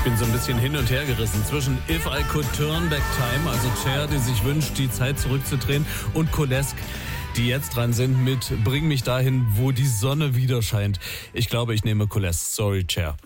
Bin so ein bisschen hin und her gerissen zwischen If I Could Turn Back Time, also Cher, die sich wünscht, die Zeit zurückzudrehen, und Colesk, die jetzt dran sind mit Bring mich dahin, wo die Sonne wieder scheint. Ich glaube, ich nehme Colesk. Sorry, Cher.